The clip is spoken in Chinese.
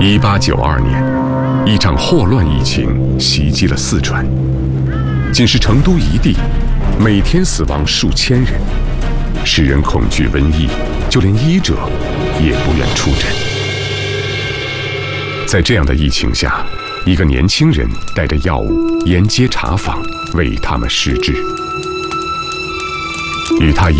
1892年，一场霍乱疫情袭击了四川，仅是成都一地，每天死亡数千人，使人恐惧瘟疫，就连医者也不愿出诊。在这样的疫情下，一个年轻人带着药物沿街查访，为他们施治。与他